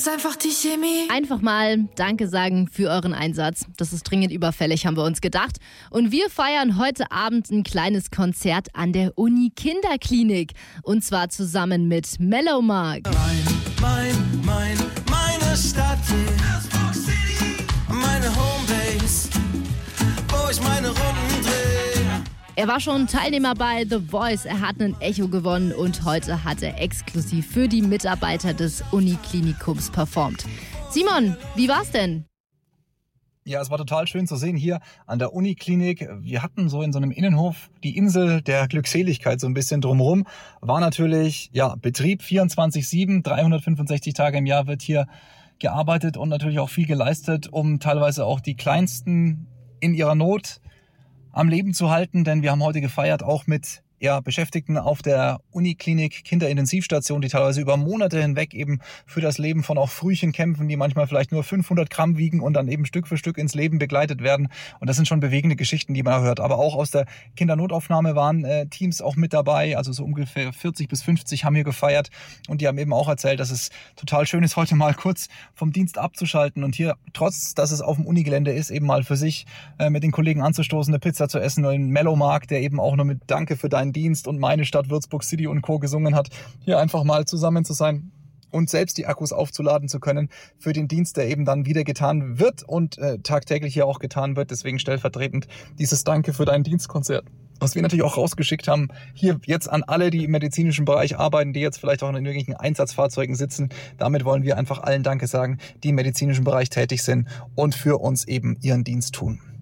einfach die Chemie. Einfach mal Danke sagen für euren Einsatz. Das ist dringend überfällig, haben wir uns gedacht. Und wir feiern heute Abend ein kleines Konzert an der Uni Kinderklinik. Und zwar zusammen mit Mellowmark. Meine Stadt hier, meine Homebase, wo ich meine Runden drehe. Er war schon Teilnehmer bei The Voice, er hat einen Echo gewonnen und heute hat er exklusiv für die Mitarbeiter des Uniklinikums performt. Simon, wie war's denn? Ja, es war total schön zu sehen hier an der Uniklinik. Wir hatten so in so einem Innenhof die Insel der Glückseligkeit so ein bisschen drumherum. War natürlich Betrieb 24/7, 365 Tage im Jahr wird hier gearbeitet und natürlich auch viel geleistet, um teilweise auch die Kleinsten in ihrer Not am Leben zu halten, denn wir haben heute gefeiert auch mit Beschäftigten auf der Uniklinik Kinderintensivstation, die teilweise über Monate hinweg eben für das Leben von auch Frühchen kämpfen, die manchmal vielleicht nur 500 Gramm wiegen und dann eben Stück für Stück ins Leben begleitet werden. Und das sind schon bewegende Geschichten, die man hört. Aber auch aus der Kindernotaufnahme waren Teams auch mit dabei, also so ungefähr 40 bis 50 haben hier gefeiert und die haben eben auch erzählt, dass es total schön ist, heute mal kurz vom Dienst abzuschalten und hier, trotz dass es auf dem Unigelände ist, eben mal für sich mit den Kollegen anzustoßen, eine Pizza zu essen und einen Mellowmark, der eben auch nur mit Danke für deinen Dienst und meine Stadt Würzburg City und Co. gesungen hat, hier einfach mal zusammen zu sein und selbst die Akkus aufzuladen zu können für den Dienst, der eben dann wieder getan wird und tagtäglich hier auch getan wird. Deswegen stellvertretend dieses Danke für dein Dienstkonzert, was wir natürlich auch rausgeschickt haben, hier jetzt an alle, die im medizinischen Bereich arbeiten, die jetzt vielleicht auch in irgendwelchen Einsatzfahrzeugen sitzen. Damit wollen wir einfach allen Danke sagen, die im medizinischen Bereich tätig sind und für uns eben ihren Dienst tun.